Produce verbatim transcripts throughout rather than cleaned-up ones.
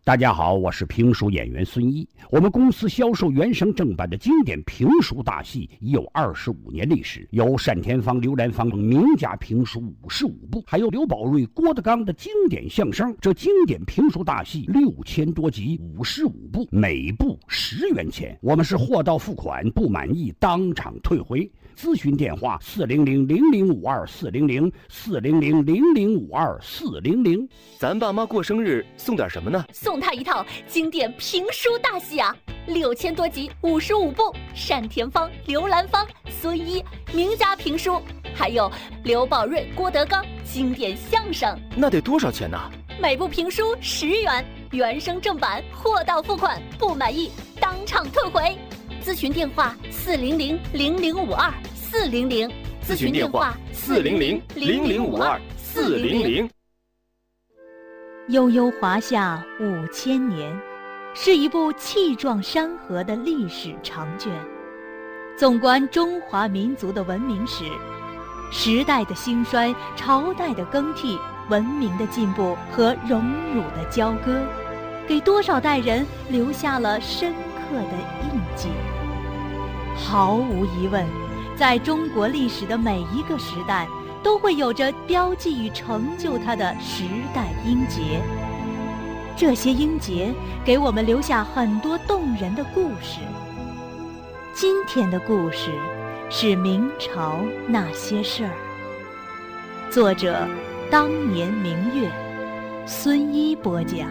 大家好，我是评书演员孙一。我们公司销售原声正版的经典评书大戏已有二十五年历史，有单田芳、刘兰芳等名家评书五十五部，还有刘宝瑞、郭德纲的经典相声。这经典评书大戏六千多集，五十五部，每部十元钱。我们是货到付款，不满意当场退回。咨询电话：四零零零零五二四零零四零零零零五二四零零。 咱爸妈过生日送点什么呢？ 送他一套经典评书大戏啊，六千多集，五十五部，单田芳、刘兰芳、孙一名家评书，还有刘宝瑞、郭德纲经典相声。 那得多少钱呢？ 每部评书十元，原声正版，货到付款，不满意当场退回。咨询电话：四零零零零五二四零零。 咨询电话：四零零零零五二四零零。 悠悠华夏五千年，是一部气壮山河的历史长卷。纵观中华民族的文明史，时代的兴衰，朝代的更替，文明的进步和荣辱的交割，给多少代人留下了深刻的印记。毫无疑问，在中国历史的每一个时代，都会有着标记与成就它的时代英杰。这些英杰给我们留下很多动人的故事。今天的故事是明朝那些事儿。作者：当年明月，孙一播讲。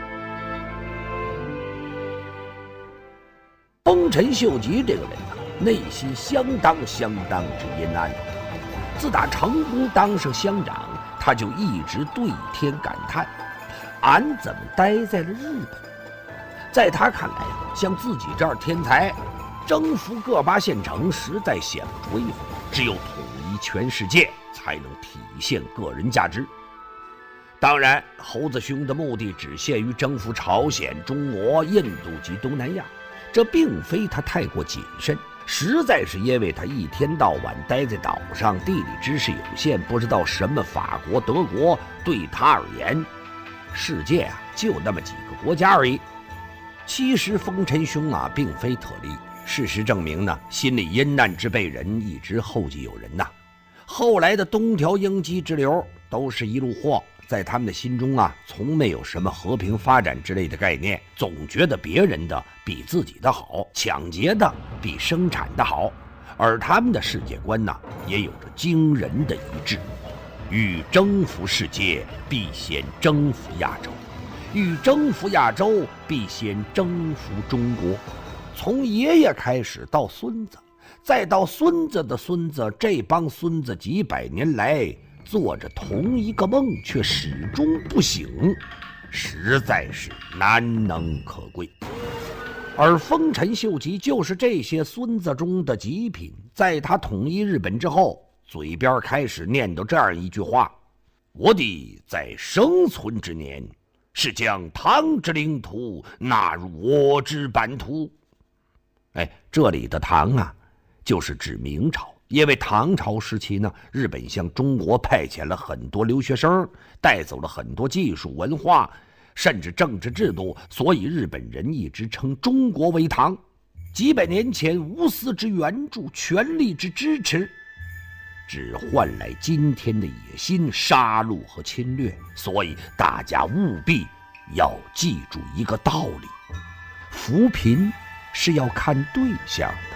丰臣秀吉这个人呢，内心相当相当之阴暗。自打成功当上乡长，他就一直对天感叹：俺怎么待在了日本？在他看来，像自己这样天才，征服各八县城实在显不出威风。只有统一全世界，才能体现个人价值。当然，猴子兄的目的只限于征服朝鲜、中俄、印度及东南亚，这并非他太过谨慎，实在是因为他一天到晚待在岛上，地理知识有限，不知道什么法国、德国，对他而言，世界啊就那么几个国家而已。其实丰臣兄啊并非特例，事实证明呢，心里阴暗之辈人一直后继有人呐。后来的东条英机之流都是一路货，在他们的心中啊，从没有什么和平发展之类的概念，总觉得别人的比自己的好，抢劫的比生产的好。而他们的世界观呢，也有着惊人的一致：欲征服世界，必先征服亚洲；欲征服亚洲，必先征服中国。从爷爷开始到孙子，再到孙子的孙子，这帮孙子几百年来做着同一个梦，却始终不醒，实在是难能可贵。而丰臣秀吉就是这些孙子中的极品，在他统一日本之后，嘴边开始念叨这样一句话：我弟在生存之年，是将唐之领土纳入我之版图。哎，这里的唐啊，就是指明朝。因为唐朝时期呢，日本向中国派遣了很多留学生，带走了很多技术、文化，甚至政治制度，所以日本人一直称中国为唐。几百年前无私之援助，全力之支持，只换来今天的野心、杀戮和侵略。所以大家务必要记住一个道理：扶贫是要看对象的。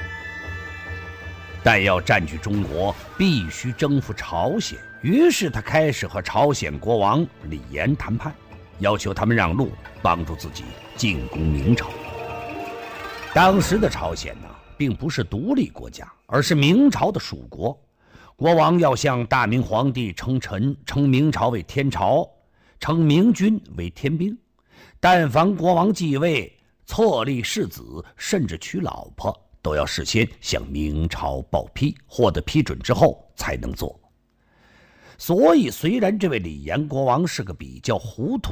但要占据中国，必须征服朝鲜。于是他开始和朝鲜国王李严谈判，要求他们让路，帮助自己进攻明朝。当时的朝鲜呢，并不是独立国家，而是明朝的属国。国王要向大明皇帝称臣，称明朝为天朝，称明军为天兵。但凡国王继位，册立世子，甚至娶老婆，都要事先向明朝报批，获得批准之后才能做。所以虽然这位李严国王是个比较糊涂